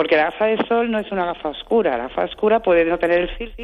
porque la gafa de sol no es una gafa oscura. La gafa oscura puede no tener el fil.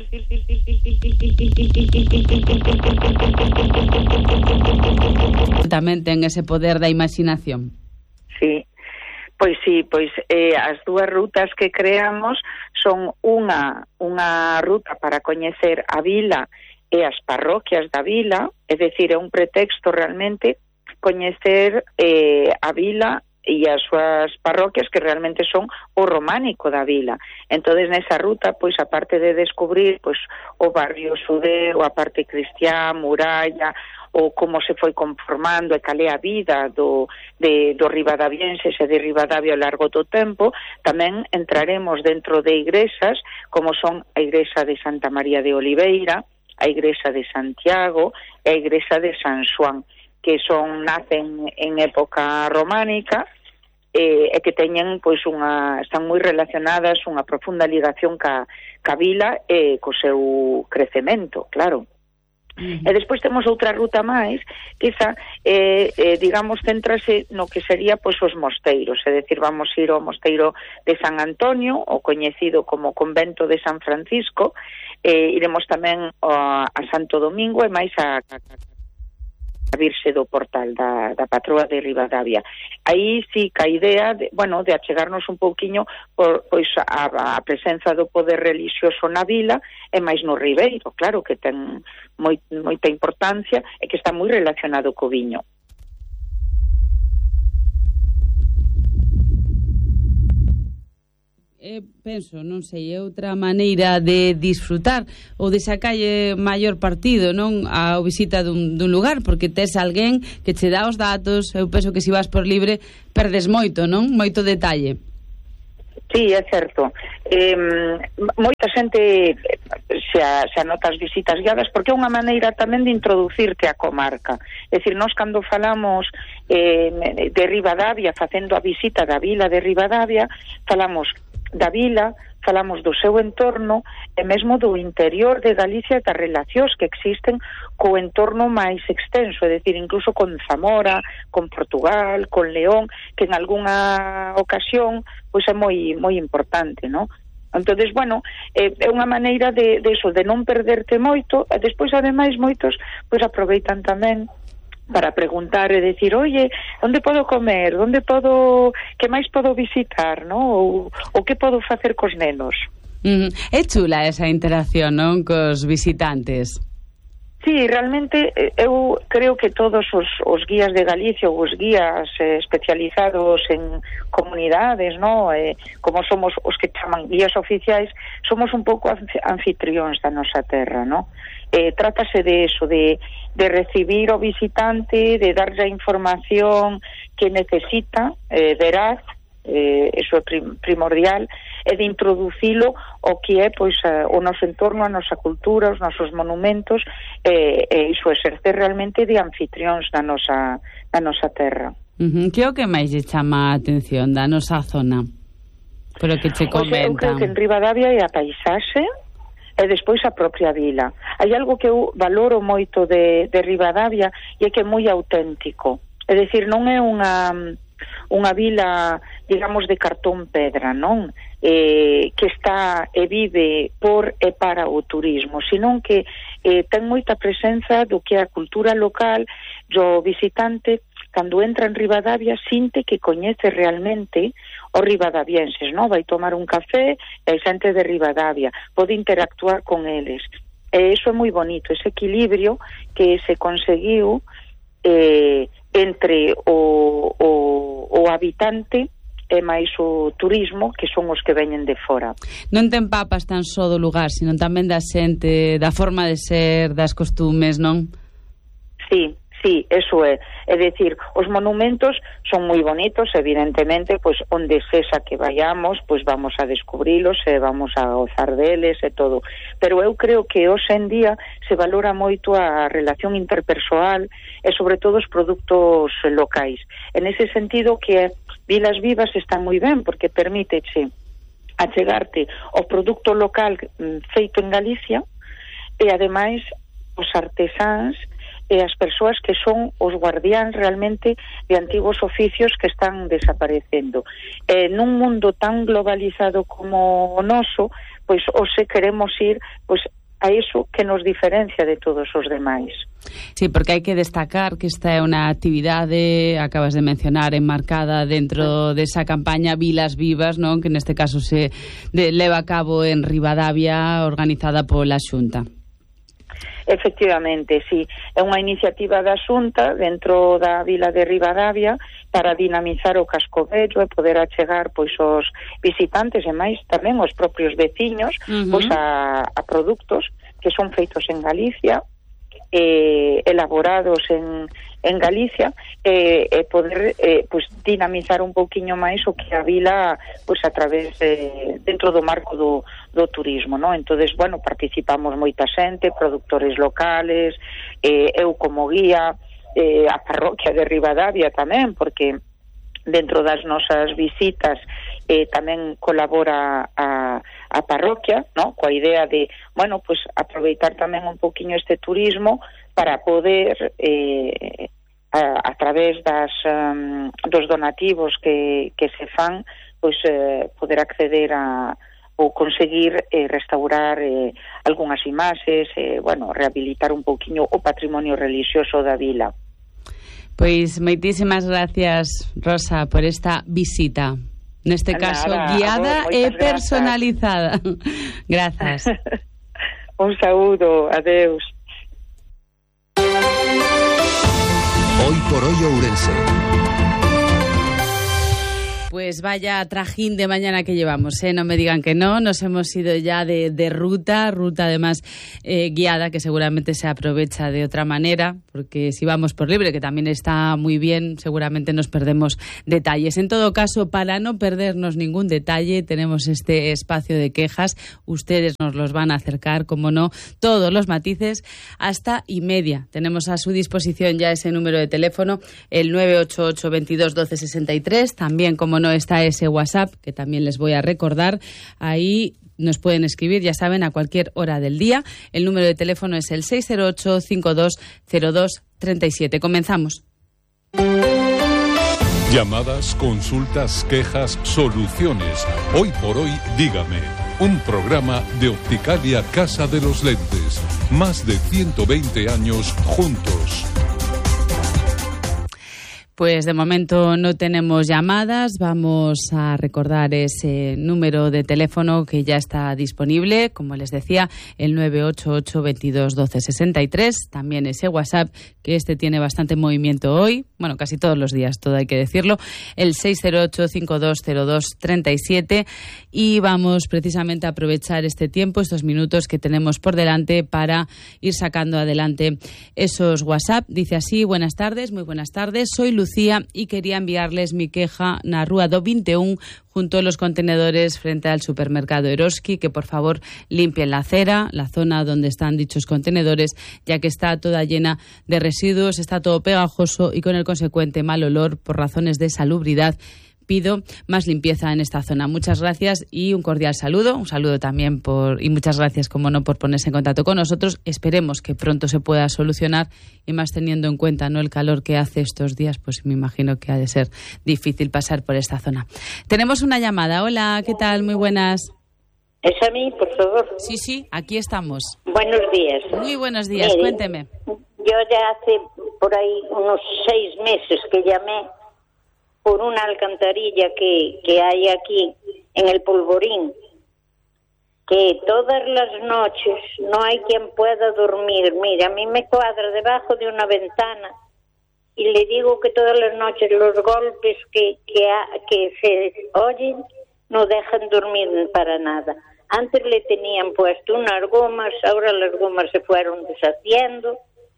Tamén ten ese poder da imaginación. Sí. Pois as dúas rutas que creamos son unha ruta para coñecer a vila e as parroquias da vila, é dicir, é un pretexto realmente coñecer a vila e as súas parroquias que realmente son o románico da vila. Entonces nesa ruta, pois aparte de descubrir pois o barrio xudeu, a parte cristián, muralla, ou como se foi conformando e cal é a vida do ribadavienses e de Ribadavia ao largo do tempo, tamén entraremos dentro de igrexas como son a igrexa de Santa María de Oliveira, a igrexa de Santiago e a igrexa de San Xoán, que nacen en época románica e que teñen pois están moi relacionadas, unha profunda ligación ca vila e co seu crecemento, claro. E despois temos outra ruta máis que esa, digamos, céntrase no que sería pois os mosteiros, é dicir, vamos ir ao mosteiro de San Antonio, o coñecido como convento de San Francisco, iremos tamén a Santo Domingo e máis a Virxe do Portal da patroa de Ribadavia. Aí sí que a idea de achegarnos un pouquiño pois a presenza do poder relixioso na vila e máis no Ribeiro, claro que ten moita importancia e que está moi relacionado co viño. Penso, non sei, é outra maneira de disfrutar ou de sacalle maior partido, non, a visita dun lugar, porque tes alguén que che dá os datos. Eu penso que se vas por libre perdes moito, non? Moito detalle. Sí, é certo. Moita xente se anota as visitas guiadas porque é unha maneira tamén de introducirte á comarca. É dicir, nós cando falamos de Ribadavia, facendo a visita da vila de Ribadavia, falamos da vila, falamos do seu entorno e mesmo do interior de Galicia e das relacións que existen co entorno máis extenso, é dicir, incluso con Zamora, con Portugal, con León, que en algunha ocasión pois é moi importante, non? Entonces, é unha maneira de non perderte moito, e despois ademais moitos pois aproveitan tamén para preguntar e decir, oye, onde podo comer, que máis podo visitar, non? Ou que podo facer cos nenos. É chula esa interacción, non, cos visitantes. Sí, realmente eu creo que todos os guías de Galicia ou os guías especializados en comunidades, non? Como somos os que chaman guías oficiais, somos un pouco anfitrións da nosa terra, non? Trátase de eso, de recibir o visitante, de darlle a información que necesita, veraz, eso é primordial, e de introducilo o que é pois o noso entorno, a nosa cultura, os nosos monumentos, e iso exercer realmente de anfitrións da nosa terra. Que é o que máis lle chama a atención da nosa zona? Pero que che comentan. Eu creo que en Ribadavia é a paisaxe e despois a propia vila. Hai algo que eu valoro moito de Ribadavia e é que é moi auténtico. É dicir, non é unha vila, digamos, de cartón pedra, non? Que está e vive por e para o turismo, senón que ten moita presenza do que é a cultura local. O visitante, cando entra en Ribadavia, sinte que coñece realmente os ribadavienses, non? Vai tomar un café e hai xente de Ribadavia, pode interactuar con eles. E iso é moi bonito, ese equilibrio que se conseguiu entre o habitante e máis o turismo, que son os que veñen de fora. Non te empapas tan só do lugar, sino tamén da xente, da forma de ser, das costumes, non? Sí, eso é. É dicir, os monumentos son moi bonitos, evidentemente, pois onde sexa que vayamos, pois vamos a descubrilos e vamos a gozar deles e todo. Pero eu creo que hoxe en día se valora moito a relación interpersoal e sobre todo os produtos locais. En ese sentido que Vilas Vivas están moi ben porque permíteche achegarte ao produto local feito en Galicia e ademais os artesáns as persoas que son os guardiáns realmente de antigos oficios que están desaparecendo. Nun mundo tan globalizado como o noso, pois hoxe queremos ir pois a iso que nos diferencia de todos os demais. Sí, porque hai que destacar que esta é unha actividade, acabas de mencionar, enmarcada dentro desa campaña Vilas Vivas, non? Que neste caso se leva a cabo en Ribadavia, organizada pola Xunta. Efectivamente, sí. É unha iniciativa da Xunta dentro da vila de Ribadavia para dinamizar o casco vello e poder achegar pois os visitantes e máis tamén os propios veciños pois a produtos que son feitos en Galicia, elaborados en Galicia, e poder pois dinamizar un pouquiño máis o que a vila pois a través dentro do marco do turismo, ¿no? Entonces, bueno, participamos moita xente, produtores locales, eu como guía, a parroquia de Ribadavia tamén, porque dentro das nosas visitas tamén colabora a parroquia, ¿no? Coa idea de, bueno, pues aproveitar tamén un poquinho este turismo para poder a través dos donativos que se fan, pois poder acceder ou conseguir restaurar algunhas imaxes, bueno, rehabilitar un pouquiño o patrimonio religioso da vila. Pois moitísimas gracias, Rosa, por esta visita. Neste caso, guiada e personalizada. Grazas. Un saúdo, adeus. Hoy por hoy Ourense. Pues vaya trajín de mañana que llevamos, no me digan que no, nos hemos ido ya de ruta además guiada, que seguramente se aprovecha de otra manera, porque si vamos por libre, que también está muy bien, seguramente nos perdemos detalles. En todo caso, para no perdernos ningún detalle, tenemos este espacio de quejas, ustedes nos los van a acercar, como no, todos los matices, hasta 1:30. Tenemos a su disposición ya ese número de teléfono, el 988 22 12 63, también, como no, está ese WhatsApp, que también les voy a recordar. Ahí nos pueden escribir, ya saben, a cualquier hora del día. El número de teléfono es el 608 52 02 37. Comenzamos. Llamadas, consultas, quejas, soluciones. Hoy por hoy, dígame. Un programa de Opticalia Casa de los Lentes. Más de 120 años juntos. Pues de momento no tenemos llamadas, vamos a recordar ese número de teléfono que ya está disponible, como les decía, el 988 22 12 63, también ese WhatsApp, que tiene bastante movimiento hoy, bueno, casi todos los días, todo hay que decirlo, el 608 52 02 37, y vamos precisamente a aprovechar este tiempo, estos minutos que tenemos por delante para ir sacando adelante esos WhatsApp. Dice así: buenas tardes, muy buenas tardes, soy Lucía y quería enviarles mi queja na Rúa do 21 junto a los contenedores frente al supermercado Eroski, que por favor limpien la acera, la zona donde están dichos contenedores, ya que está toda llena de residuos, está todo pegajoso y con el consecuente mal olor por razones de salubridad. Pido más limpieza en esta zona. Muchas gracias y un cordial saludo. Un saludo también y muchas gracias, como no, por ponerse en contacto con nosotros. Esperemos que pronto se pueda solucionar, y más teniendo en cuenta, ¿no?, el calor que hace estos días, pues me imagino que ha de ser difícil pasar por esta zona. Tenemos una llamada. Hola, ¿qué tal? Muy buenas. ¿Es a mí, por favor? Sí, aquí estamos. Buenos días. Muy buenos días, Mire, cuénteme. Yo ya hace por ahí unos 6 meses que llamé por una alcantarilla que hay aquí en el Polvorín, que todas las noches no hay quien pueda dormir. Mira, a mí me cuadra debajo de una ventana y le digo que todas las noches los golpes que se oyen no dejan dormir para nada. Antes le tenían puesto unas gomas, ahora las gomas se fueron deshaciendo.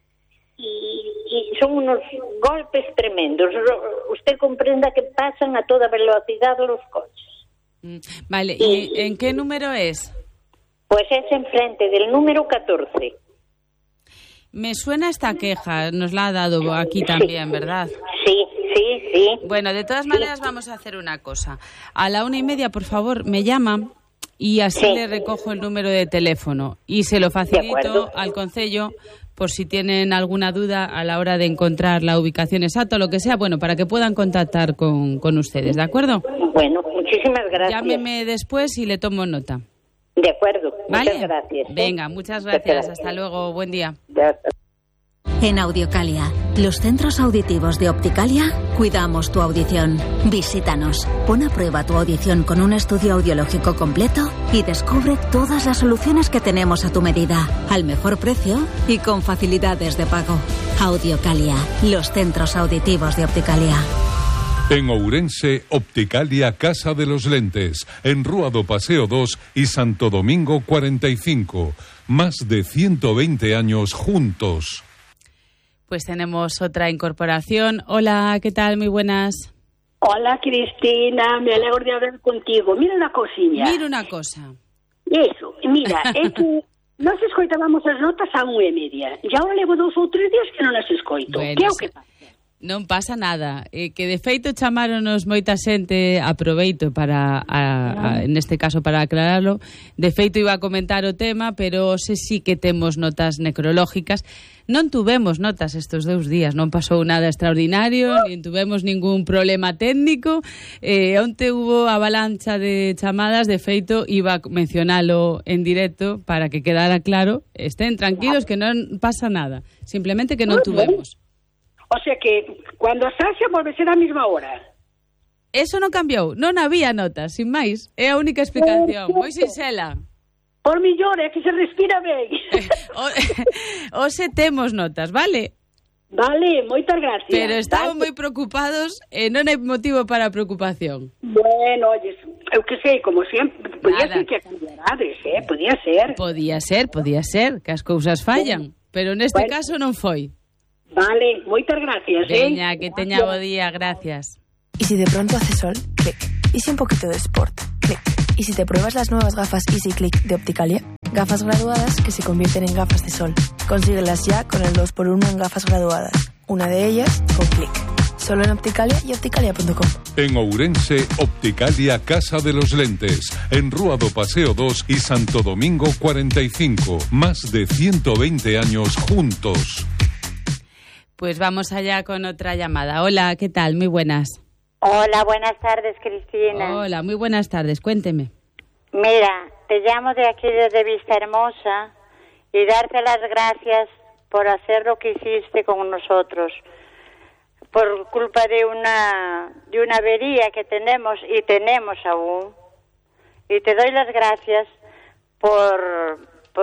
Y son unos golpes tremendos. Usted comprenda que pasan a toda velocidad los coches. Vale, ¿y en qué número es? Pues es enfrente del número 14. Me suena esta queja, nos la ha dado aquí también, ¿verdad? Sí. Bueno, de todas maneras vamos a hacer una cosa. A la 1:30, por favor, me llama y así Sí. le recojo el número de teléfono y se lo facilito al concello por si tienen alguna duda a la hora de encontrar la ubicación exacta o lo que sea, bueno, para que puedan contactar con ustedes, ¿de acuerdo? Bueno, muchísimas gracias. Llámeme después y le tomo nota. De acuerdo, ¿Vale? muchas gracias. Venga, muchas gracias. Hasta luego, buen día. En Audiocalia, los centros auditivos de Opticalia, cuidamos tu audición. Visítanos, pon a prueba tu audición con un estudio audiológico completo y descubre todas las soluciones que tenemos a tu medida, al mejor precio y con facilidades de pago. Audiocalia, los centros auditivos de Opticalia. En Ourense, Opticalia Casa de los Lentes, en Rúa do Paseo 2 y Santo Domingo 45. Más de 120 años juntos. Pues tenemos otra incorporación. Hola, ¿qué tal? Muy buenas. Hola, Cristina, me alegro de hablar contigo. Mira una cosilla. Mira una cosa. Eso, mira, é que nós escoitábamos as notas a 1:30 e agora levo 2 ou 3 días que non as escoito. Bueno, Que é o que pasa? Non pasa nada, que de feito chamaronos moita xente, aproveito para, neste caso para aclararlo, de feito iba a comentar o tema, pero hoxe sí que temos notas necrológicas. Non tuvemos notas estes 2 días, non pasou nada extraordinario, nin tuvemos ningún problema técnico, onte hubo avalancha de chamadas, de feito iba a mencionalo en directo para que quedara claro, estén tranquilos que non pasa nada, simplemente que non tuvemos. O sea que, cando as haxe, volve ser a mesma hora. Eso non cambiou, non había notas, sin máis. É a única explicación, moi sinxela. Por millor, é que se respira ben. Hoxe temos notas, vale? Vale, moitas gracias. Pero estaban moi preocupados e non hai motivo para preocupación. Bueno, oye, eu que sei, como sempre, podía ser que cambiarades, podía ser. Podía ser, que as cousas fallan, pero neste caso non foi. Vale, moitas gracias, Veña, que teña bo día, gracias. Y si de pronto hace sol, clic. Y si un poquito de sport, clic. Y si te pruebas las nuevas gafas Easy Click de Opticalia, gafas graduadas que se convierten en gafas de sol. Consíguelas ya con el 2x1 en gafas graduadas. Una de ellas con clic. Solo en Opticalia y opticalia.com. En Ourense, Opticalia Casa de los Lentes, en Rúa do Paseo 2 y Santo Domingo 45. Más de 120 años juntos. Pues vamos allá con otra llamada. Hola, ¿qué tal? Muy buenas. Hola, buenas tardes, Cristina. Hola, muy buenas tardes. Cuénteme. Mira, te llamo de aquí desde Vista Hermosa y darte las gracias por hacer lo que hiciste con nosotros. Por culpa de una avería que tenemos y tenemos aún. Y te doy las gracias por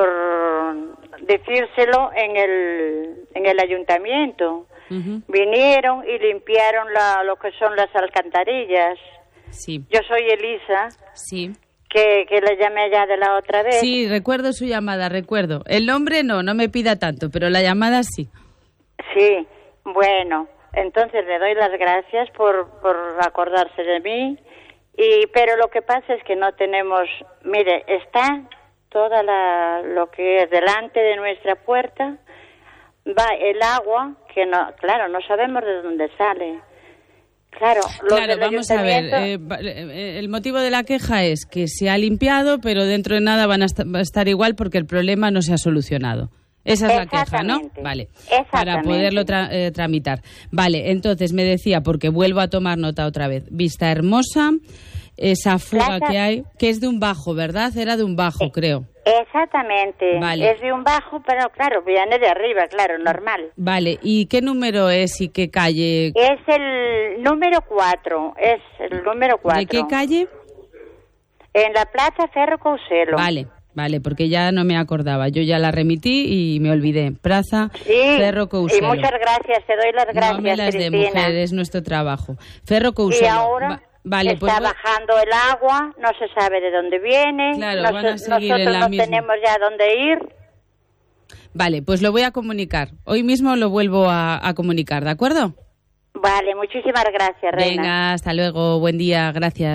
decírselo en el ayuntamiento. Uh-huh. Vinieron y limpiaron lo que son las alcantarillas. Sí. Yo soy Elisa. Sí. Que la llamé ya de la otra vez. Sí, recuerdo su llamada, recuerdo. El nombre no me pida tanto, pero la llamada sí. Sí, bueno, entonces le doy las gracias por acordarse de mí. Pero lo que pasa es que no tenemos, mire, está toda lo que es delante de nuestra puerta, va el agua, que no, claro, no sabemos de dónde sale. Claro, vamos a ver, el motivo de la queja es que se ha limpiado, pero dentro de nada va a estar igual porque el problema no se ha solucionado. Esa es la queja, ¿no? Vale, para poderlo tramitar. Vale, entonces me decía, porque vuelvo a tomar nota otra vez, Vista Hermosa, esa fuga que hay, que es de un bajo, ¿verdad? Era de un bajo, creo. Exactamente, vale. Es de un bajo, pero claro, viene de arriba, claro, normal. Vale, ¿y qué número es y qué calle? Es el número 4, es el número 4. ¿De qué calle? En la Plaza Ferro Couselo. Vale, porque ya no me acordaba. Yo ya la remití y me olvidé. Plaza Ferro Couselo. Y muchas gracias, te doy las gracias, no me las Cristina. de mujer, es nuestro trabajo. Ferro Couselo. Y ahora está bajando el agua, no se sabe de dónde viene. Claro, van a seguir nosotros en la no misma. Tenemos ya dónde ir. Vale, pues lo voy a comunicar. Hoy mismo lo vuelvo a comunicar, ¿de acuerdo? Vale, muchísimas gracias, Reina. Venga, hasta luego, buen día, gracias.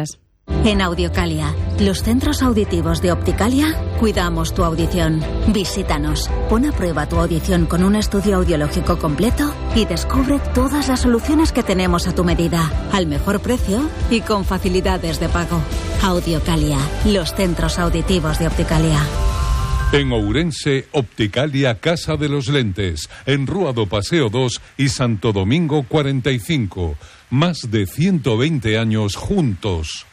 En Audiocalia, los centros auditivos de Opticalia, cuidamos tu audición. Visítanos, pon a prueba tu audición con un estudio audiológico completo y descubre todas las soluciones que tenemos a tu medida, al mejor precio y con facilidades de pago. Audiocalia, los centros auditivos de Opticalia. En Ourense, Opticalia Casa de los Lentes, en Rúa do Paseo 2 y Santo Domingo 45. Más de 120 años juntos.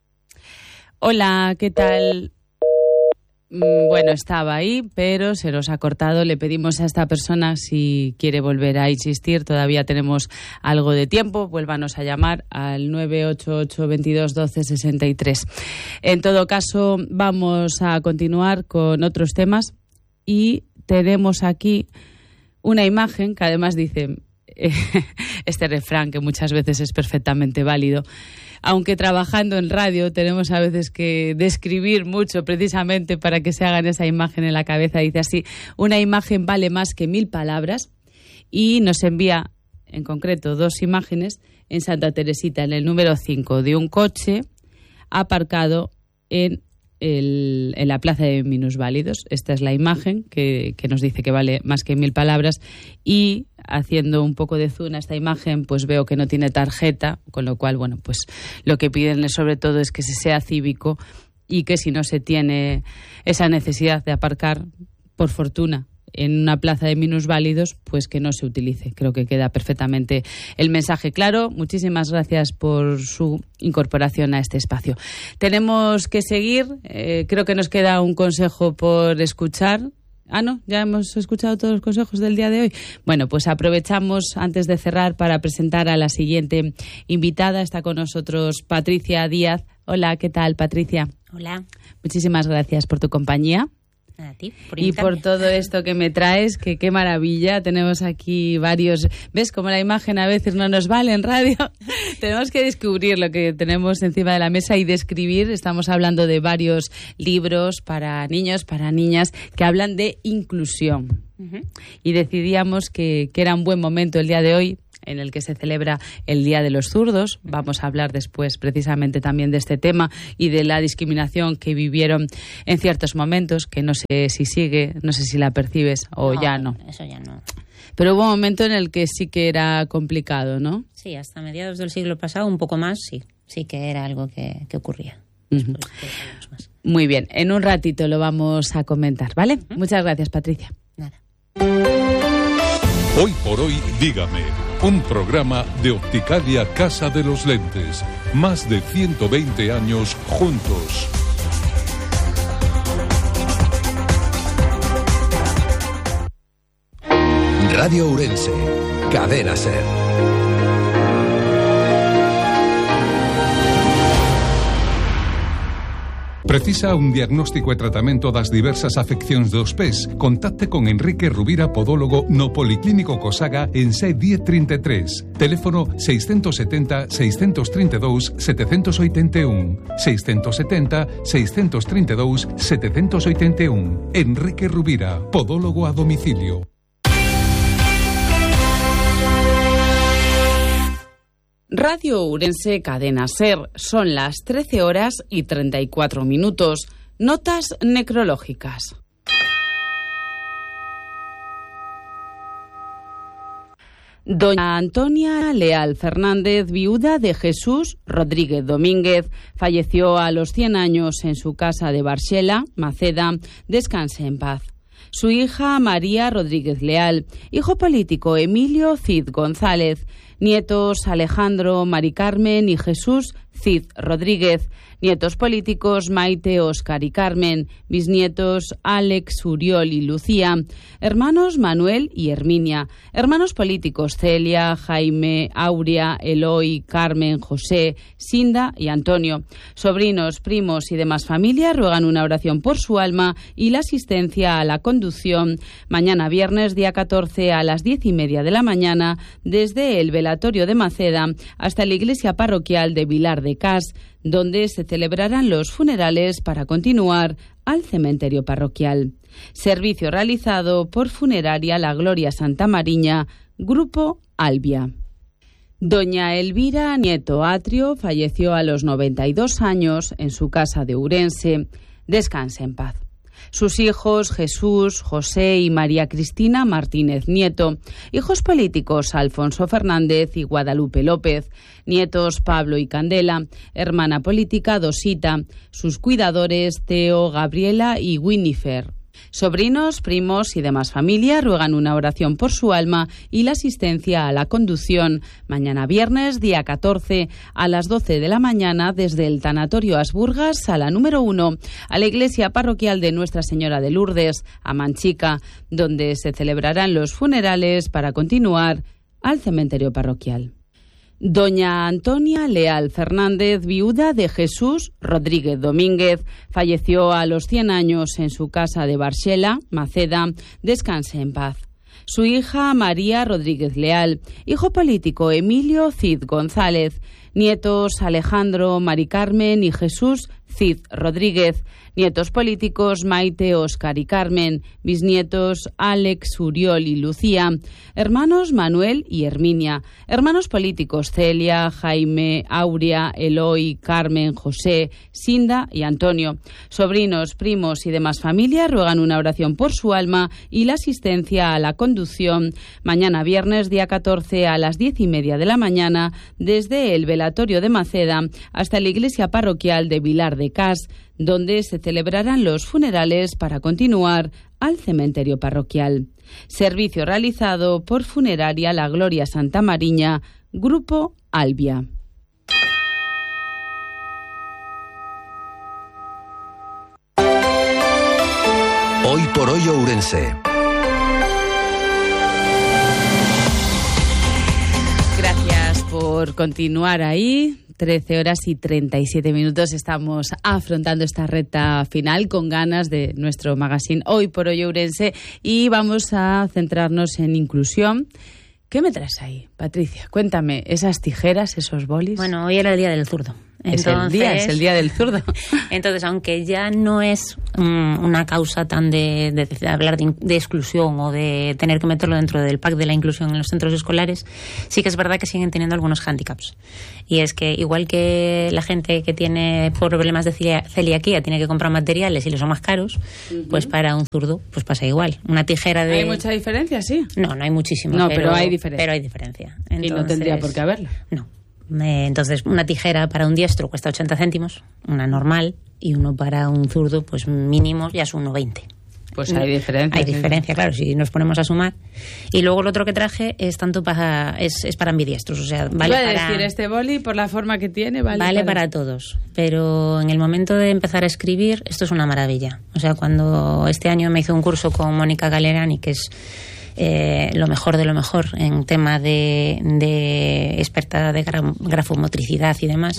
Hola, ¿qué tal? Bueno, estaba ahí, pero se nos ha cortado. Le pedimos a esta persona si quiere volver a insistir. Todavía tenemos algo de tiempo. Vuélvanos a llamar al 988 22 12 63. En todo caso, vamos a continuar con otros temas y tenemos aquí una imagen que además dice este refrán que muchas veces es perfectamente válido. Aunque trabajando en radio tenemos a veces que describir mucho precisamente para que se hagan esa imagen en la cabeza. Dice así: una imagen vale más que 1000 palabras, y nos envía en concreto 2 imágenes en Santa Teresita, en el número 5, de un coche aparcado en la plaza de minusválidos. Esta es la imagen que nos dice que vale más que 1000 palabras, y haciendo un poco de zoom a esta imagen, pues veo que no tiene tarjeta, con lo cual, bueno, pues lo que piden sobre todo es que se sea cívico y que si no se tiene esa necesidad de aparcar, por fortuna, en una plaza de minusválidos, pues que no se utilice. Creo que queda perfectamente el mensaje claro. Muchísimas gracias por su incorporación a este espacio. Tenemos que seguir. Creo que nos queda un consejo por escuchar. Ah, no, ya hemos escuchado todos los consejos del día de hoy. Bueno, pues aprovechamos antes de cerrar para presentar a la siguiente invitada. Está con nosotros Patricia Díaz. Hola, ¿qué tal, Patricia? Hola. Muchísimas gracias por tu compañía. A ti, por y por todo esto que me traes, que qué maravilla. Tenemos aquí varios... ¿Ves cómo la imagen a veces no nos vale en radio? Tenemos que descubrir lo que tenemos encima de la mesa y describir. Estamos hablando de varios libros para niños, para niñas, que hablan de inclusión. Y decidíamos que era un buen momento el día de hoy, en el que se celebra el Día de los Zurdos. Vamos a hablar después precisamente también de este tema y de la discriminación que vivieron en ciertos momentos, que no sé si sigue, no sé si la percibes o ya no. Eso ya no. Pero hubo un momento en el que sí que era complicado, ¿no? Sí, hasta mediados del siglo pasado, un poco más, sí que era algo que ocurría. Después, más. Muy bien, en un ratito lo vamos a comentar, ¿vale? Muchas gracias, Patricia. Nada. Hoy por hoy, dígame, un programa de Opticalia Casa de los Lentes. Más de 120 años juntos. Radio Ourense, Cadena SER. Precisa un diagnóstico e tratamento das diversas afeccións dos pés? Contacte con Enrique Rubira, podólogo, no Policlínico Cosaga en C 1033. Teléfono 670 632 781. 670 632 781. Enrique Rubira, podólogo a domicilio. Radio Ourense, Cadena SER. Son las 13 horas y 34 minutos. Notas necrológicas. Doña Antonia Leal Fernández, viuda de Jesús Rodríguez Domínguez, falleció a los 100 años en su casa de Barxela, Maceda. Descanse en paz. Su hija María Rodríguez Leal, hijo político Emilio Cid González, nietos Alejandro, Mari Carmen y Jesús Cid Rodríguez, nietos políticos Maite, Óscar y Carmen, bisnietos Alex, Uriol y Lucía, hermanos Manuel y Herminia, hermanos políticos Celia, Jaime, Aurea, Eloy, Carmen, José, Sinda y Antonio, sobrinos, primos y demás familia ruegan una oración por su alma y la asistencia a la conducción mañana viernes día 14 a las 10:30 de la mañana desde el velatorio de Maceda hasta la iglesia parroquial de Vilar de Cas, donde se celebrarán los funerales para continuar al cementerio parroquial. Servicio realizado por Funeraria La Gloria Santa Mariña, Grupo Albia. Doña Elvira Nieto Atrio falleció a los 92 años en su casa de Ourense. Descanse en paz. Sus hijos Jesús, José y María Cristina Martínez Nieto. Hijos políticos Alfonso Fernández y Guadalupe López. Nietos Pablo y Candela. Hermana política Dosita. Sus cuidadores Teo, Gabriela y Winifred. Sobrinos, primos y demás familia ruegan una oración por su alma y la asistencia a la conducción mañana viernes, día 14, a las 12 de la mañana desde el Tanatorio Asburgas, sala número 1, a la iglesia parroquial de Nuestra Señora de Lourdes, a Manchica, donde se celebrarán los funerales para continuar al cementerio parroquial. Doña Antonia Leal Fernández, viuda de Jesús Rodríguez Domínguez, falleció a los 100 años en su casa de Barxela, Maceda. Descanse en paz. Su hija María Rodríguez Leal, hijo político Emilio Cid González, nietos Alejandro, Mari Carmen y Jesús Cid Rodríguez, nietos políticos Maite, Óscar y Carmen, bisnietos Alex, Uriol y Lucía, hermanos Manuel y Herminia, hermanos políticos Celia, Jaime, Aurea, Eloy, Carmen, José, Sinda y Antonio, sobrinos, primos y demás familia ruegan una oración por su alma y la asistencia a la conducción mañana viernes día 14 a las 10:30 de la mañana desde el velatorio de Maceda hasta la iglesia parroquial de Vilar de Cas, donde se celebrarán los funerales para continuar al cementerio parroquial. Servicio realizado por Funeraria La Gloria Santa Mariña, Grupo Albia. Hoy por hoy Ourense. Gracias por continuar ahí. 13 horas y 37 minutos. Estamos afrontando esta recta final con ganas de nuestro magazine Hoy por Hoy Ourense y vamos a centrarnos en inclusión. ¿Qué me traes ahí, Patricia? Cuéntame, esas tijeras, esos bolis. Bueno, hoy era el día del zurdo. Entonces, es el día del zurdo. Entonces, aunque ya no es una causa tan de hablar de exclusión o de tener que meterlo dentro del pack de la inclusión en los centros escolares, sí que es verdad que siguen teniendo algunos hándicaps. Y es que igual que la gente que tiene problemas de celiaquía tiene que comprar materiales y les son más caros, pues para un zurdo pues pasa igual. Una tijera de... ¿Hay mucha diferencia, sí? No, no hay muchísimo. No, pero hay diferencia. Pero hay diferencia. Entonces, y no tendría por qué haberla. No. Entonces, una tijera para un diestro cuesta 80 céntimos, una normal, y uno para un zurdo, pues mínimo ya es 1,20. Pues hay diferencia. Hay diferencia, claro, si nos ponemos a sumar. Y luego el otro que traje es es para ambidiestros, o sea, vale para... decir, este boli, por la forma que tiene, vale para todos. Pero en el momento de empezar a escribir, esto es una maravilla. O sea, cuando este año me hice un curso con Mónica Galerani, que es... lo mejor de lo mejor en tema de experta de grafomotricidad y demás.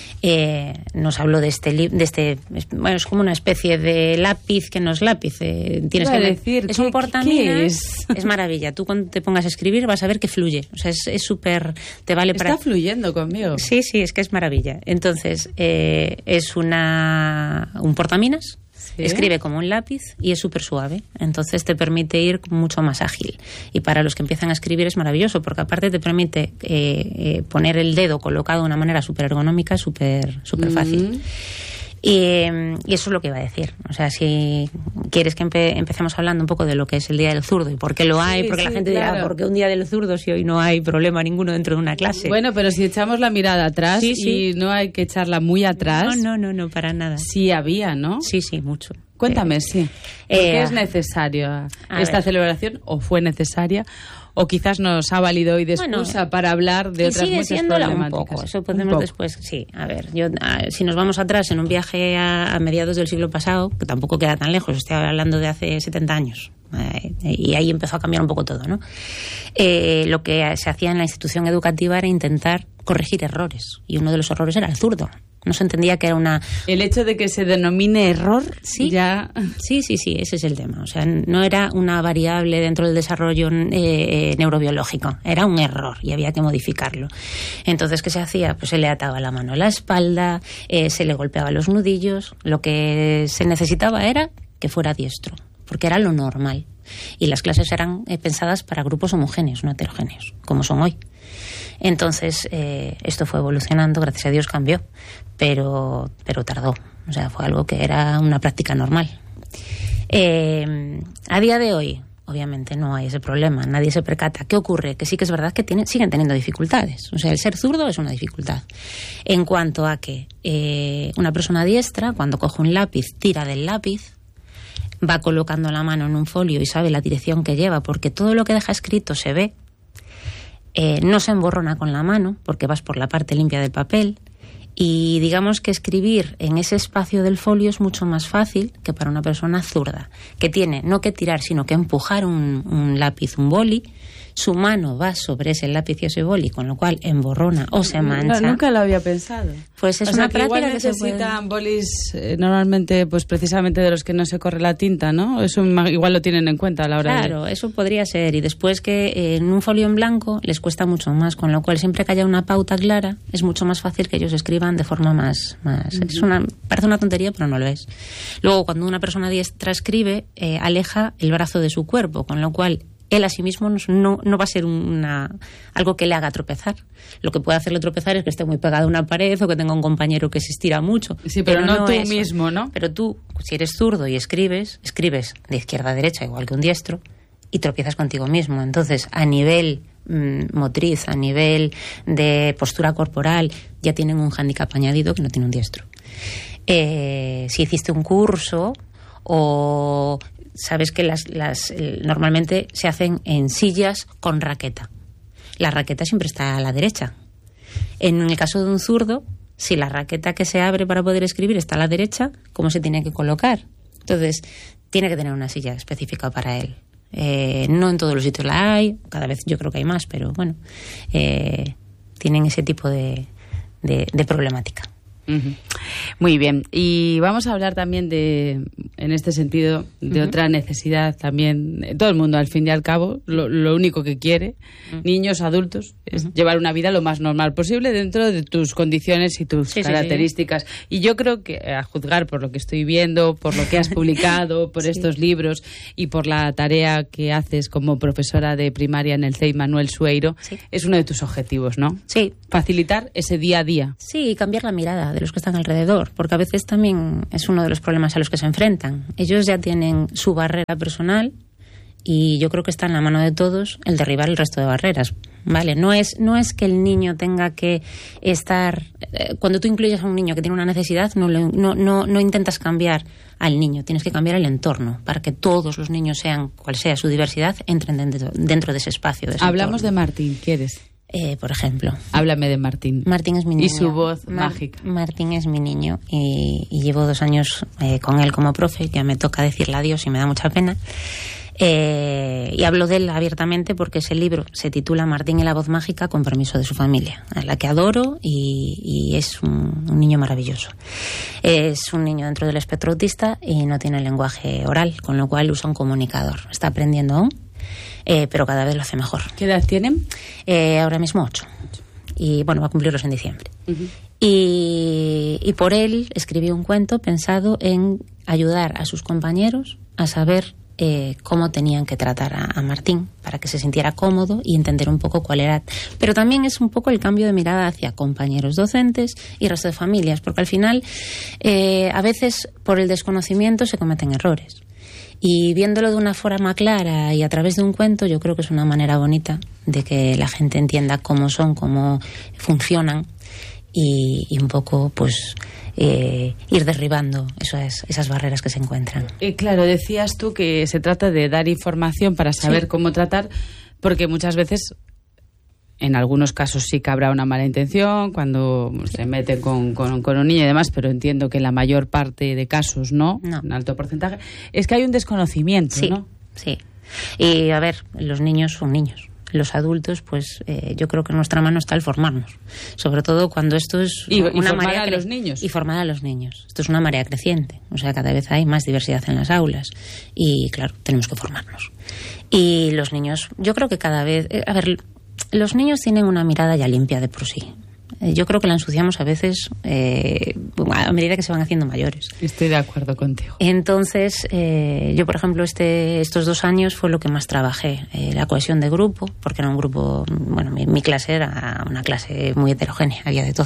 Nos habló de bueno, es como una especie de lápiz que no es lápiz, tienes que decir, es un portaminas. Es maravilla, tú cuando te pongas a escribir vas a ver que fluye, o sea, es súper, te vale para... Está fluyendo conmigo. Sí, es que es maravilla. Entonces es un portaminas. ¿Sí? Escribe como un lápiz y es súper suave, entonces te permite ir mucho más ágil, y para los que empiezan a escribir es maravilloso porque aparte te permite poner el dedo colocado de una manera súper ergonómica, súper fácil. Y eso es lo que iba a decir. O sea, si quieres que empecemos hablando un poco de lo que es el Día del Zurdo y por qué lo hay, porque la gente dirá, ¿por qué un Día del Zurdo si hoy no hay problema ninguno dentro de una clase? Bueno, pero si echamos la mirada atrás, y no hay que echarla muy atrás... No, para nada. Sí había, ¿no? Sí, mucho. Cuéntame, sí. ¿Por qué es necesaria esta celebración? ¿O fue necesaria? O quizás nos ha valido hoy de excusa para hablar de otras muchas problemáticas. Un poco, eso podemos después. Sí, a ver, si nos vamos atrás en un viaje a mediados del siglo pasado, que tampoco queda tan lejos, estoy hablando de hace 70 años, y ahí empezó a cambiar un poco todo, ¿no? Lo que se hacía en la institución educativa era intentar corregir errores, y uno de los errores era el zurdo. No se entendía que era una... El hecho de que se denomine error, ya... Sí, ese es el tema. O sea, no era una variable dentro del desarrollo neurobiológico, era un error y había que modificarlo. Entonces, ¿qué se hacía? Pues se le ataba la mano a la espalda, se le golpeaba los nudillos. Lo que se necesitaba era que fuera diestro, porque era lo normal. Y las clases eran pensadas para grupos homogéneos, no heterogéneos, como son hoy. Entonces, esto fue evolucionando, gracias a Dios cambió, pero tardó. O sea, fue algo que era una práctica normal. A día de hoy, obviamente no hay ese problema, nadie se percata. ¿Qué ocurre? Que sí que es verdad que siguen teniendo dificultades. O sea, el ser zurdo es una dificultad. En cuanto a que una persona diestra, cuando coge un lápiz, tira del lápiz, va colocando la mano en un folio y sabe la dirección que lleva, porque todo lo que deja escrito se ve. No se emborrona con la mano, porque vas por la parte limpia del papel. Y digamos que escribir en ese espacio del folio es mucho más fácil que para una persona zurda, que tiene no que tirar, sino que empujar un lápiz, un boli. Su mano va sobre ese lápiz y ese boli, con lo cual emborrona o se mancha. No, nunca lo había pensado. Pues es una práctica igual que se necesitan bolis normalmente, pues precisamente de los que no se corre la tinta, ¿no? Eso igual lo tienen en cuenta a la hora Claro, eso podría ser. Y después que en un folio en blanco les cuesta mucho más, con lo cual siempre que haya una pauta clara es mucho más fácil que ellos escriban de forma más... parece una tontería, pero no lo es. Luego, cuando una persona diestra escribe, aleja el brazo de su cuerpo, con lo cual él a sí mismo no va a ser algo que le haga tropezar. Lo que puede hacerle tropezar es que esté muy pegado a una pared o que tenga un compañero que se estira mucho. Sí, pero no tú mismo, ¿no? Pero tú, si eres zurdo y escribes de izquierda a derecha, igual que un diestro, y tropiezas contigo mismo. Entonces, a nivel motriz, a nivel de postura corporal, ya tienen un hándicap añadido que no tiene un diestro. Si hiciste un curso o... Sabes que normalmente se hacen en sillas con raqueta. La raqueta siempre está a la derecha. En el caso de un zurdo, si la raqueta que se abre para poder escribir está a la derecha, ¿cómo se tiene que colocar? Entonces, tiene que tener una silla específica para él. No en todos los sitios la hay, cada vez yo creo que hay más, pero bueno, tienen ese tipo de problemática. Muy bien, y vamos a hablar también en este sentido, de otra necesidad también. Todo el mundo, al fin y al cabo, lo único que quiere, niños, adultos, es llevar una vida lo más normal posible dentro de tus condiciones y tus características. Y yo creo que, a juzgar por lo que estoy viendo, por lo que has publicado, por estos libros y por la tarea que haces como profesora de primaria en el CEI Manuel Sueiro, es uno de tus objetivos, ¿no? Sí. Facilitar ese día a día. Sí, y cambiar la mirada de los que están alrededor, porque a veces también es uno de los problemas a los que se enfrentan. Ellos ya tienen su barrera personal y yo creo que está en la mano de todos el derribar el resto de barreras, ¿vale? No es que el niño tenga que estar... cuando tú incluyes a un niño que tiene una necesidad, no intentas cambiar al niño, tienes que cambiar el entorno para que todos los niños, sean cual sea su diversidad, entren dentro de ese espacio. De ese Hablamos entorno. de Martín, ¿quieres? Por ejemplo. Háblame de Martín. Martín es mi niño. Y su voz mágica. Martín es mi niño y llevo 2 años con él como profe. Ya me toca decirle adiós y me da mucha pena. Y hablo de él abiertamente porque ese libro se titula Martín y la voz mágica con permiso de su familia, a la que adoro y es un niño maravilloso. Es un niño dentro del espectro autista y no tiene lenguaje oral, con lo cual usa un comunicador. Está aprendiendo aún. Pero cada vez lo hace mejor. ¿Qué edad tienen? Ahora mismo 8. Y bueno, va a cumplirlos en diciembre. Y por él escribí un cuento pensado en ayudar a sus compañeros a saber cómo tenían que tratar a Martín para que se sintiera cómodo y entender un poco cuál era. Pero también es un poco el cambio de mirada hacia compañeros docentes y resto de familias, porque al final a veces por el desconocimiento se cometen errores. Y viéndolo de una forma clara y a través de un cuento, yo creo que es una manera bonita de que la gente entienda cómo son, cómo funcionan y un poco pues ir derribando esas barreras que se encuentran. Claro, decías tú que se trata de dar información para saber cómo tratar, porque muchas veces... En algunos casos sí que habrá una mala intención cuando se meten con un niño y demás, pero entiendo que en la mayor parte de casos no, un alto porcentaje. Es que hay un desconocimiento, ¿no? Sí. Y a ver, los niños son niños. Los adultos, pues yo creo que en nuestra mano está el formarnos. Sobre todo cuando esto es una marea... a los niños. Y formar a los niños. Esto es una marea creciente. O sea, cada vez hay más diversidad en las aulas. Y claro, tenemos que formarnos. Y los niños, yo creo que cada vez... A ver... Los niños tienen una mirada ya limpia de por sí. Yo creo que la ensuciamos a veces a medida que se van haciendo mayores. Estoy de acuerdo contigo. Entonces, yo, por ejemplo, estos 2 años fue lo que más trabajé, la cohesión de grupo, porque era un grupo, bueno, mi clase era una clase muy heterogénea, había de todo.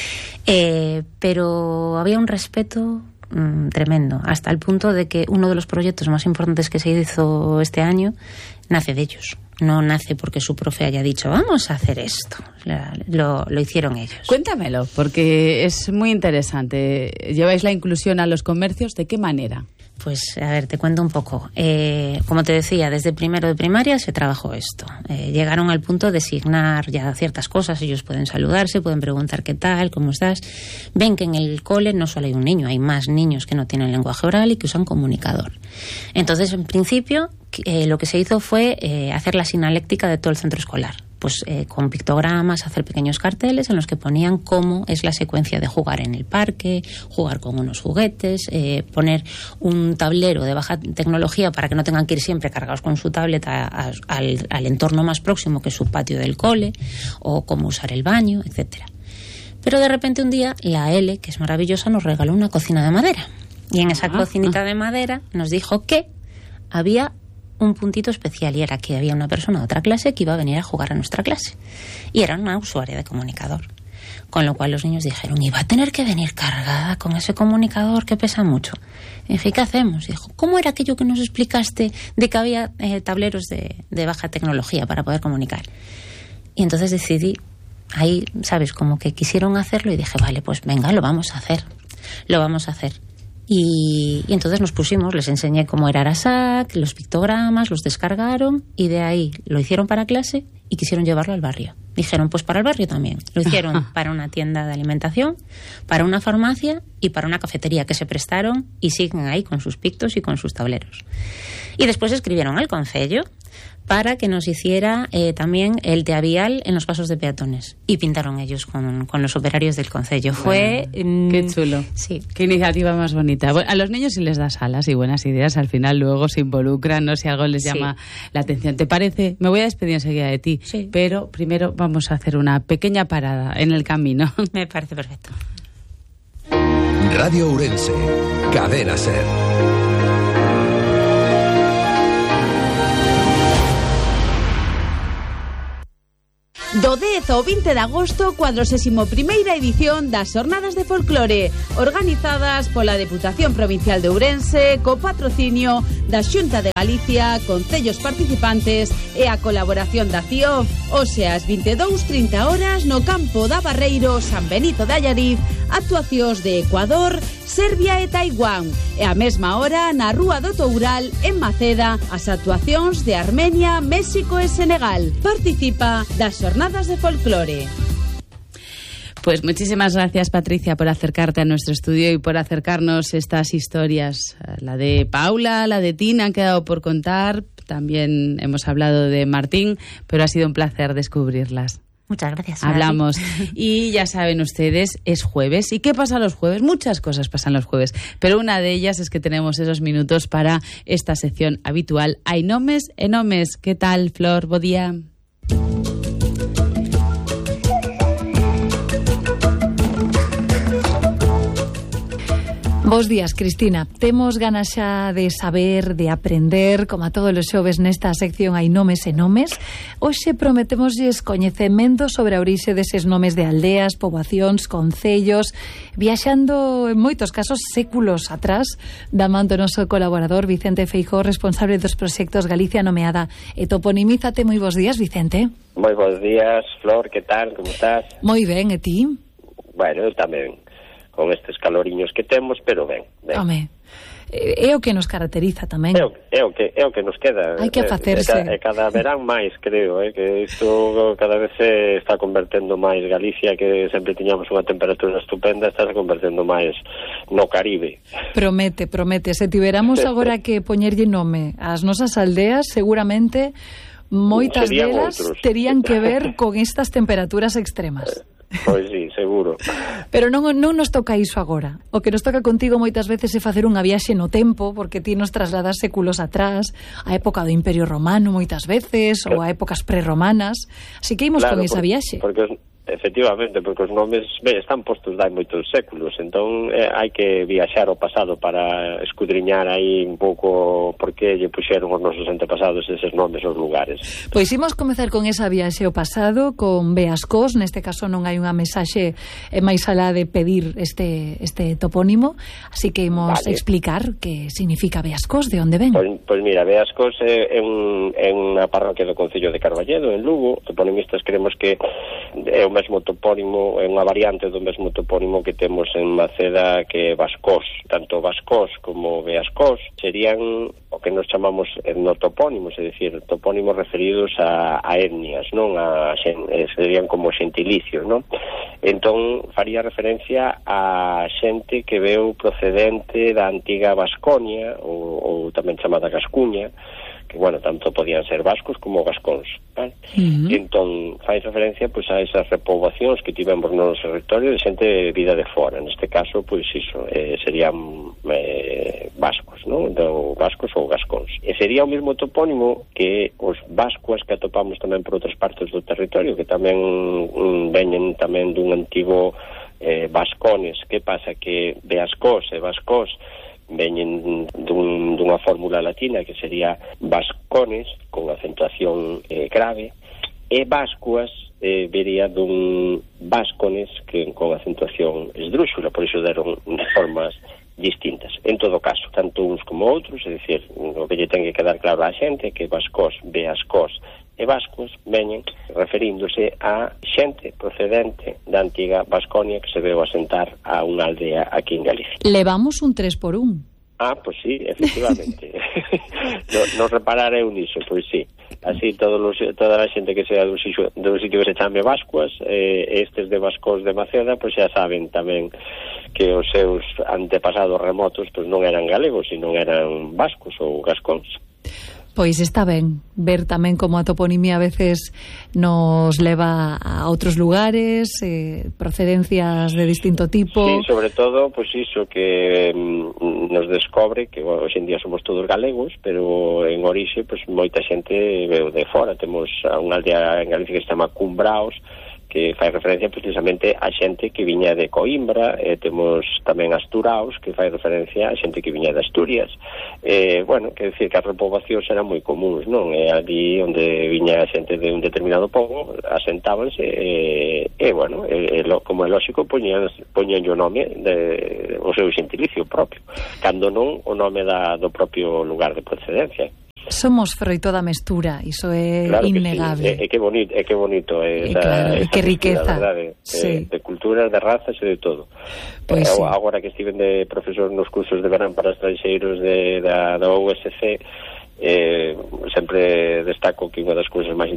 Pero había un respeto tremendo, hasta el punto de que uno de los proyectos más importantes que se hizo este año nace de ellos. No nace porque su profe haya dicho vamos a hacer esto. Lo hicieron ellos. Cuéntamelo, porque es muy interesante. ¿Lleváis la inclusión a los comercios? ¿De qué manera? Pues, a ver, te cuento un poco. Como te decía, desde primero de primaria se trabajó esto. Llegaron al punto de asignar ya ciertas cosas. Ellos pueden saludarse, pueden preguntar qué tal, cómo estás. Ven que en el cole no solo hay un niño, hay más niños que no tienen lenguaje oral y que usan comunicador. Entonces, en principio, lo que se hizo fue hacer la sinaléctica de todo el centro escolar. Pues con pictogramas, hacer pequeños carteles en los que ponían cómo es la secuencia de jugar en el parque, jugar con unos juguetes, poner un tablero de baja tecnología para que no tengan que ir siempre cargados con su tablet al entorno más próximo, que es su patio del cole, o cómo usar el baño, etcétera. Pero de repente un día la L, que es maravillosa, nos regaló una cocina de madera. Y en esa cocinita de madera nos dijo que había un puntito especial, y era que había una persona de otra clase que iba a venir a jugar a nuestra clase y era una usuaria de comunicador, con lo cual los niños dijeron, ¿y va a tener que venir cargada con ese comunicador que pesa mucho? Y dije, ¿qué hacemos? Y dijo, ¿cómo era aquello que nos explicaste de que había tableros de baja tecnología para poder comunicar? Y entonces decidí, ahí, ¿sabes? Como que quisieron hacerlo y dije, vale, pues venga, lo vamos a hacer. Y entonces nos pusimos, les enseñé cómo era Arasac, los pictogramas, los descargaron y de ahí lo hicieron para clase y quisieron llevarlo al barrio. Dijeron, pues para el barrio también. Lo hicieron para una tienda de alimentación, para una farmacia y para una cafetería, que se prestaron y siguen ahí con sus pictos y con sus tableros. Y después escribieron al concello para que nos hiciera también el teavial en los pasos de peatones. Y pintaron ellos con los operarios del concello. Fue... qué chulo. Sí. Qué iniciativa más bonita. Bueno, a los niños sí les das alas y buenas ideas. Al final luego se involucran, ¿no? Si algo les llama la atención. ¿Te parece? Me voy a despedir enseguida de ti. Sí. Pero primero vamos a hacer una pequeña parada en el camino. Me parece perfecto. Radio Ourense, Cadena SER. Do 10 ao 20 de agosto, 41ª edición das Xornadas de Folclore, organizadas pola Deputación Provincial de Ourense, co patrocinio da Xunta de Galicia, concellos participantes e a colaboración da CIOF. Hoxe ás 22:30 horas no campo da Barreiro, San Benito de Allariz, actuacións de Ecuador, Serbia e Taiwán. E a mesma hora na Rúa do Toural, en Maceda, as actuacións de Armenia, México e Senegal. Participa das Xornadas de Folclore. Pues muchísimas gracias, Patricia, por acercarte a nuestro estudio y por acercarnos estas historias. La de Paula, la de Tina han quedado por contar. También hemos hablado de Martín, pero ha sido un placer descubrirlas. Muchas gracias. Hablamos. Y ya saben ustedes, es jueves. ¿Y qué pasa los jueves? Muchas cosas pasan los jueves. Pero una de ellas es que tenemos esos minutos para esta sección habitual. Hai nomes e nomes. ¿Qué tal, Flor? Bo día. Bos días, Cristina. Temos ganas xa de saber, de aprender, como a todos os xoves nesta sección hai nomes e nomes. Hoxe prometemosles coñecemento sobre a orixe deses nomes de aldeas, poboacións, concellos, viaxando en moitos casos séculos atrás, da man do noso colaborador Vicente Feijóo, responsable dos proxectos Galicia Nomeada e Toponimízate. Moi bos días, Vicente. Moi bos días, Flor, que tal, como estás? Moi ben, e ti? Bueno, eu tamén, con estes caloriños que temos, pero ben. Home, é o que nos caracteriza tamén. É o que nos queda. Hai que facerse. Cada verán máis, creo, que isto cada vez se está convertendo máis. Galicia, que sempre tiñamos unha temperatura estupenda, está se convertendo máis no Caribe. Promete. Se tiveramos agora que poñerlle nome ás nosas aldeas, seguramente moitas delas terían que ver con estas temperaturas extremas. Pois sí, seguro. Pero non nos toca iso agora. O que nos toca contigo moitas veces é facer unha viaxe no tempo, porque ti nos trasladas séculos atrás, a época do Imperio Romano moitas veces, ou a épocas prerromanas. Así que imos con esa viaxe. Porque Efectivamente, porque os nomes están postos dai moitos séculos, entón hai que viaxar ao pasado para escudriñar aí un pouco por que lle puxeron os nosos antepasados eses nomes aos lugares. Pois imos comezar con esa viaxe ao pasado, con Beascós. Neste caso non hai unha mensaxe máis alá de pedir este topónimo, así que imos explicar que significa Beascós, de onde ven. Pois mira, Beascós é unha parroquia do concello de Carballedo, en Lugo. Toponimistas creemos que é o mesmo topónimo, é unha variante do mesmo topónimo que temos en Maceda, que é Vascós. Tanto Vascós como Beascós serían o que nos chamamos etnotopónimos, é dicir, topónimos referidos a etnias, non? Serían como xentilicios, non? Entón faría referencia a xente que veu procedente da antiga Vasconia, ou tamén chamada Gascuña, que, bueno, tanto podían ser vascos como gascóns, vale? Entón, fai referencia, pois, a esas repoboacións que tivemos no noso territorio de xente vida de fora. Neste caso, pois, iso, serían vascos, non? Vascos ou gascóns. E sería o mesmo topónimo que os vascuas que atopamos tamén por outras partes do territorio, que tamén veñen tamén dun antigo vascones. Que pasa? Que Beascós e Vascós veñen dunha fórmula latina que sería vascones con acentuación grave, e vascuas vería dun vascones que con acentuación esdrúxula, por iso deron formas distintas. En todo caso, tanto uns como outros, é dicir, o que lle ten que quedar claro á xente que Vascós, Beascós e vascos veñen referíndose a xente procedente da antiga Vasconia que se veu asentar a unha aldea aquí en Galicia. Levamos un 3x1. Pois sí, efectivamente. Non reparareu niso, pois sí. Así toda a xente que sea dun sitio que se chame Vascuas, estes de Vascós de Maceda, pois xa saben tamén que os seus antepasados remotos pois non eran galegos, sino eran vascos ou gascóns. Pois está ben ver tamén como a toponimia a veces nos leva a outros lugares, procedencias de distinto tipo. Sí, sobre todo, pois iso que nos descobre que hoxe en día somos todos galegos, pero en orixe, pois moita xente veu de fora. Temos unha aldea en Galicia que se chama Cumbraos, que fai referencia precisamente a xente que viña de Coimbra, temos tamén Asturaos, que fai referencia a xente que viña de Asturias. Bueno, que decir que as repoboacións eran moi comuns, non? Ali onde viña a xente de un determinado pobo, asentábanse, bueno, como é lógico, poñían o nome o seu xentilicio propio, cando non o nome do propio lugar de procedencia. Somos froito da mestura, iso é claro innegable. Sí. É que bonito esa que riqueza, sí. De culturas, de razas e de todo. Pues sí. Agora que estiven de profesor nos cursos de verán para estranxeiros da USC, sempre destaco que unha das cousas máis